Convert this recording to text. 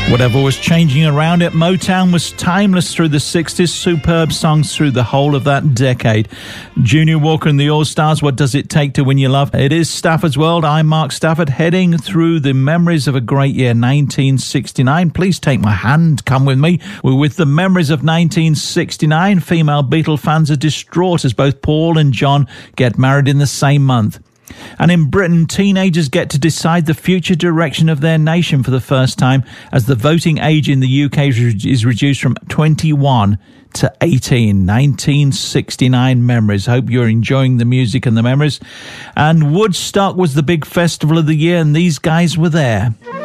Whatever was changing around it, Motown was timeless through the 60s, superb songs through the whole of that decade. Junior Walker and the All-Stars, What Does It Take to Win Your Love? It is Stafford's World. I'm Mark Stafford, heading through the memories of a great year, 1969. Please take my hand, come with me. We're with the memories of 1969. Female Beatle fans are distraught as both Paul and John get married in the same month. And in Britain, teenagers get to decide the future direction of their nation for the first time as the voting age in the UK is reduced from 21 to 18. 1969 memories. Hope you're enjoying the music and the memories. And Woodstock was the big festival of the year, and these guys were there.